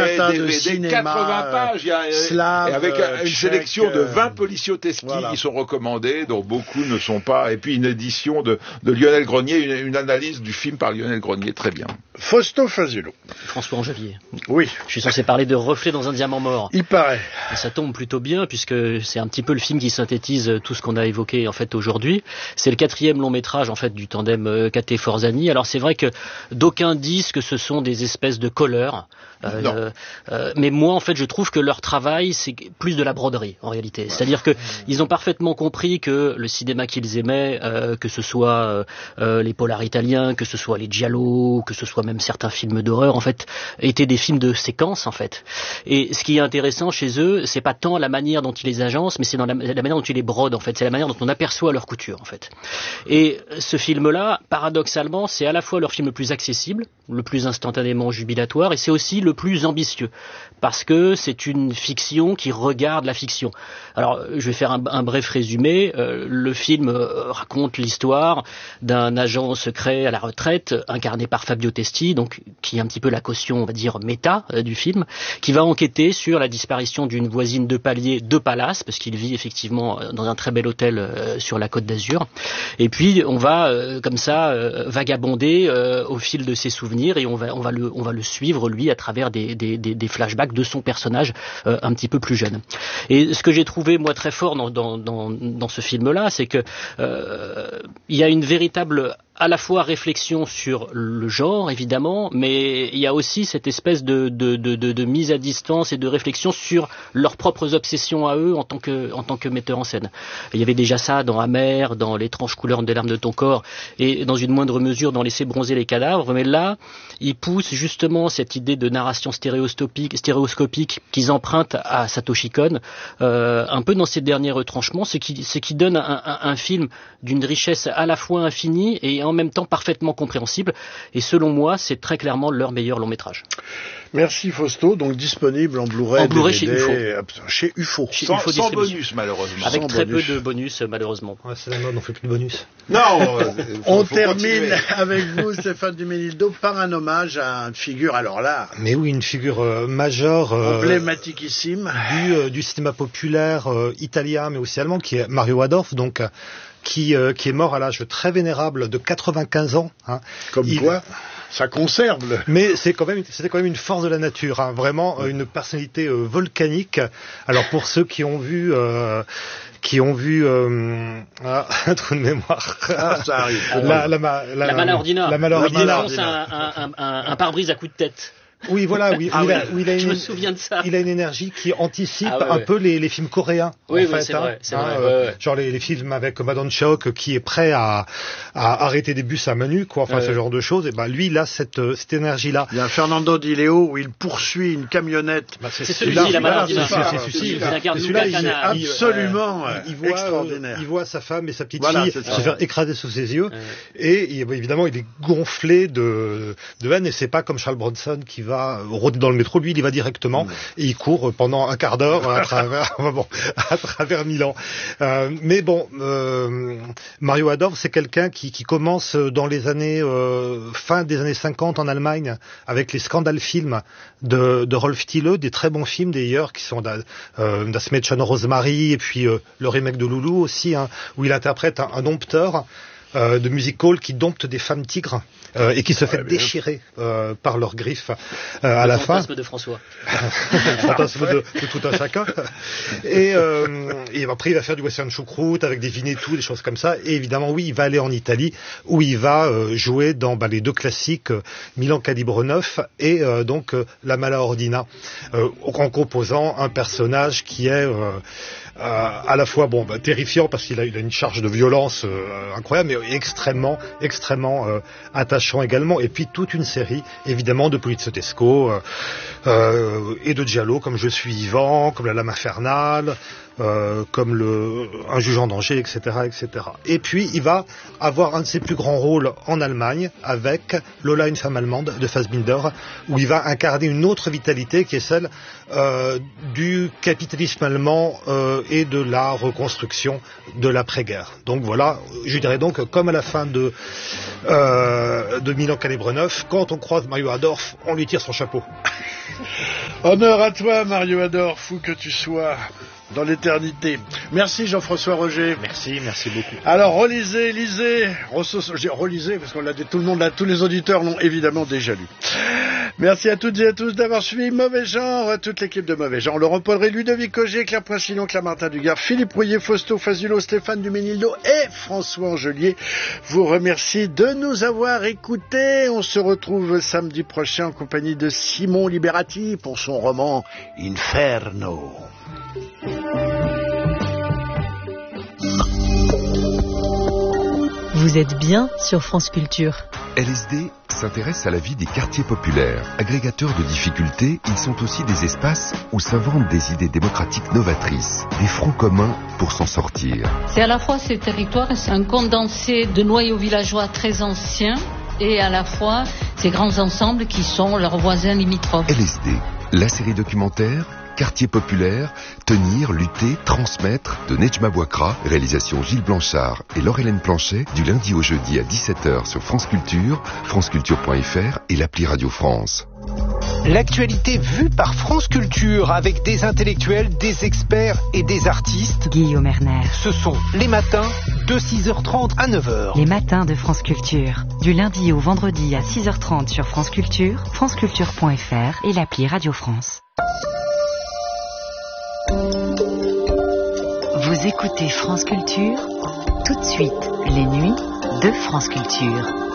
matin de DVD, cinéma 80 pages, slave, et avec une tchèque, sélection de 20 policioteschi voilà. qui sont recommandés, dont beaucoup ne sont pas, et puis une édition de Lionel Grenier, une analyse du film par Lionel Grenier, très bien. Fausto Fazulo. François Angevier. Oui. Je suis censé parler de Reflet dans un diamant mort. Il paraît. Et ça tombe plutôt bien puisque c'est un petit peu le film qui synthétise tout ce qu'on a évoqué en fait aujourd'hui. C'est le 4e long métrage en fait du tandem Caté-Forzani. Alors c'est vrai que d'aucuns disent que ce sont des espèces de colleurs. Mais moi en fait je trouve que leur travail c'est plus de la broderie en réalité. C'est-à-dire que ils ont parfaitement compris que le cinéma qu'ils aimaient, que ce soit les polars italiens, que ce soit les giallo, que ce soit même certains films d'horreur en fait, étaient des films de séquence en fait. Et ce qui est intéressant chez eux, c'est pas tant la manière dont ils les agencent, mais c'est dans la manière dont ils les brodent en fait. C'est la manière dont on aperçoit leur couture en fait. Et ce film-là, paradoxalement, c'est à la fois leur film le plus accessible, le plus instantanément jubilatoire, et c'est aussi le plus ambitieux, parce que c'est une fiction qui regarde la fiction. Alors, je vais faire un bref résumé. Le film raconte l'histoire d'un agent secret à la retraite, incarné par Fabio Testi, donc qui est un petit peu la caution, on va dire, méta du film, qui va enquêter sur la disparition d'une voisine de palier de Palace, parce qu'il vit effectivement dans un très bel hôtel sur la Côte d'Azur. Et puis, on va comme ça vagabonder au fil de ses souvenirs, et on va le suivre lui à travers des flashbacks de son personnage un petit peu plus jeune. Et ce que j'ai trouvé moi très fort dans ce film-là, c'est que il y a une véritable à la fois réflexion sur le genre évidemment, mais il y a aussi cette espèce de mise à distance et de réflexion sur leurs propres obsessions à eux en tant que metteurs en scène. Il y avait déjà ça dans Amer, dans L'étrange couleur des larmes de ton corps, et dans une moindre mesure dans Laisser bronzer les cadavres, mais là ils poussent justement cette idée de narration stéréoscopique qu'ils empruntent à Satoshi Kon, un peu dans ses derniers retranchements, ce qui donne un film d'une richesse à la fois infinie et en même temps parfaitement compréhensible, et selon moi c'est très clairement leur meilleur long métrage. Merci Fausto, donc disponible en Blu-ray, DVD, chez UFO. Sans bonus malheureusement. Avec très peu de bonus malheureusement. Ouais, c'est la mode, on fait plus de bonus. Non, on termine avec vous Stéphane Duménildo par un hommage à une figure, alors là... Mais oui, une figure majeure... emblématiquissime. Du cinéma populaire italien, mais aussi allemand, qui est Mario Adorf, donc... Qui est mort à l'âge très vénérable de 95 ans. Hein. Comme quoi, ça conserve. Mais c'était quand même une force de la nature, hein. Vraiment une personnalité volcanique. Alors pour ceux qui ont vu un trou de mémoire. Ça arrive. La Malordina. La Malordina. Un pare-brise à coup de tête. Oui, voilà, je me souviens de ça. Il a une énergie qui anticipe un peu les films coréens. Oui, en fait, c'est vrai. Ouais. Genre les films avec Madone Choc qui est prêt à arrêter des bus à main nue, quoi. Enfin, ce genre de choses. Et ben, lui, il a cette énergie-là. Il y a un Fernando Di Leo où il poursuit une camionnette. C'est celui-ci, la Malordina. Celui-là, il est absolument extraordinaire. Il voit sa femme et sa petite fille se faire écraser sous ses yeux. Et évidemment, il est gonflé de haine. Et c'est pas comme Charles Bronson qui va rôder dans le métro, lui il y va directement et il court pendant un quart d'heure à travers Milan. Mais bon, Mario Adorf, c'est quelqu'un qui commence dans les années fin des années 50 en Allemagne avec les scandales films de Rolf Thiele, des très bons films d'ailleurs qui sont Das Mädchen Rosemary et puis le remake de Loulou aussi, hein, où il interprète un dompteur de music-hall qui dompte des femmes tigres et qui se fait déchirer par leurs griffes à la fin. Fantasme de François. Fantasme de tout un chacun. Et après il va faire du western choucroute avec des Vinettou, des choses comme ça. Et évidemment, oui, il va aller en Italie où il va jouer dans les deux classiques Milan Calibre 9 et donc La Malordina, en composant un personnage qui est à la fois terrifiant parce qu'il a une charge de violence incroyable, mais extrêmement attachant également. Et puis toute une série évidemment de Poliziotesco et de giallo comme Je suis vivant, comme La Lame infernale, comme Un juge en danger, etc., etc. Et puis il va avoir un de ses plus grands rôles en Allemagne avec Lola, une femme allemande de Fassbinder, où il va incarner une autre vitalité qui est celle du capitalisme allemand et de la reconstruction de l'après-guerre. Donc voilà, je dirais donc comme à la fin de Milan Calibre 9, quand on croise Mario Adorf, on lui tire son chapeau. Honneur à toi, Mario Ador, fou que tu sois dans l'éternité. Merci Jean-François Roger. Merci beaucoup. Alors relisez, relisez parce qu'on l'a dit, tout le monde là, tous les auditeurs l'ont évidemment déjà lu. Merci à toutes et à tous d'avoir suivi Mauvais Genre, à toute l'équipe de Mauvais Genre, Laurent Poldré, Ludovic Augier, Claire Poinçillon, Claire Martin Dugard, Philippe Rouillet, Fausto Fazulo, Stéphane Duménildo et François Angelier vous remercie de nous avoir écoutés. On se retrouve samedi prochain en compagnie de Simon Liberati pour son roman Inferno. Vous êtes bien sur France Culture. LSD s'intéresse à la vie des quartiers populaires. Agrégateurs de difficultés, ils sont aussi des espaces où s'inventent des idées démocratiques novatrices, des fronts communs pour s'en sortir. C'est à la fois ces territoires, c'est un condensé de noyaux villageois très anciens et à la fois ces grands ensembles qui sont leurs voisins limitrophes. LSD, la série documentaire Quartier populaire, tenir, lutter, transmettre de Nejma Bouakra, réalisation Gilles Blanchard et Laure-Hélène Planchet, du lundi au jeudi à 17h sur France Culture, franceculture.fr et l'appli Radio France. L'actualité vue par France Culture avec des intellectuels, des experts et des artistes. Guillaume Erner. Ce sont les matins de 6h30 à 9h. Les matins de France Culture. Du lundi au vendredi à 6h30 sur France Culture, franceculture.fr et l'appli Radio France. Vous écoutez France Culture, tout de suite, les nuits de France Culture.